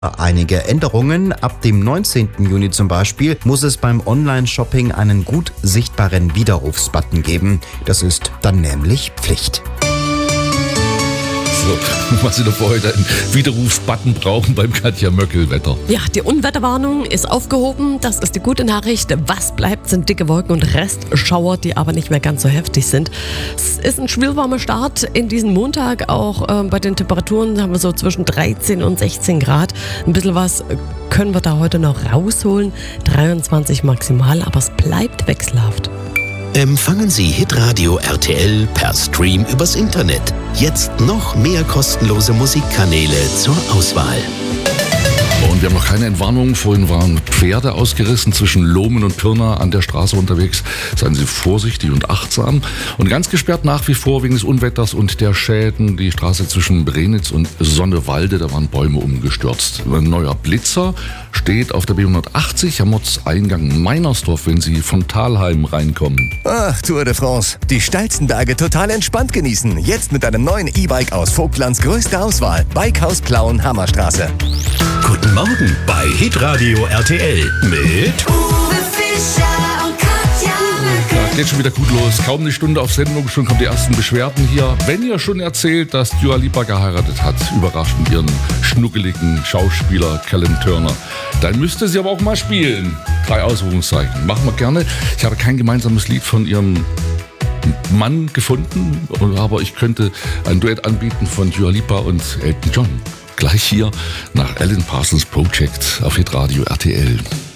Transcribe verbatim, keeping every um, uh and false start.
Einige Änderungen. Ab dem neunzehnten Juni zum Beispiel muss es beim Online-Shopping einen gut sichtbaren Widerrufsbutton geben. Das ist dann nämlich Pflicht. So, was Sie doch für heute einen Widerrufsbutton brauchen beim Katja-Möckel-Wetter. Ja, die Unwetterwarnung ist aufgehoben. Das ist die gute Nachricht. Was bleibt, sind dicke Wolken und Restschauer, die aber nicht mehr ganz so heftig sind. Es ist ein schwülwarmer Start in diesen Montag. Auch äh, bei den Temperaturen haben wir so zwischen dreizehn und sechzehn Grad. Ein bisschen was können wir da heute noch rausholen. dreiundzwanzig maximal, aber es bleibt wechselhaft. Empfangen Sie Hitradio R T L per Stream übers Internet. Jetzt noch mehr kostenlose Musikkanäle zur Auswahl. Und wir haben noch keine Entwarnung. Vorhin waren Pferde ausgerissen zwischen Lohmen und Pirna an der Straße unterwegs. Seien Sie vorsichtig und achtsam. Und ganz gesperrt nach wie vor wegen des Unwetters und der Schäden die Straße zwischen Brenitz und Sonnewalde. Da waren Bäume umgestürzt. Ein neuer Blitzer steht auf der B hundertachtzig am Ortseingang Meinersdorf, wenn Sie von Thalheim reinkommen. Ach, Tour de France. Die steilsten Berge total entspannt genießen. Jetzt mit einem neuen E-Bike aus Vogtlands größter Auswahl. Bikehaus Plauen, Hammerstraße. Guten Morgen bei Hitradio R T L mit Uwe Fischer und Katja Möckel. Ja, geht schon wieder gut los. Kaum eine Stunde auf Sendung, schon kommen die ersten Beschwerden hier. Wenn ihr schon erzählt, dass Dua Lipa geheiratet hat, überraschend ihren schnuckeligen Schauspieler Callum Turner, dann müsste sie aber auch mal spielen. Drei Ausrufungszeichen. Machen wir gerne. Ich habe kein gemeinsames Lied von ihrem Mann gefunden, aber ich könnte ein Duett anbieten von Dua Lipa und Elton John. Gleich hier nach Alan Parsons Project auf Hitradio R T L.